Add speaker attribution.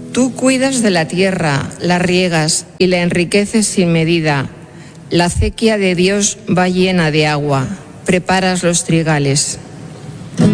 Speaker 1: Tú cuidas de la tierra, la riegas y la enriqueces sin medida. La acequia de Dios va llena de agua. Preparas los trigales.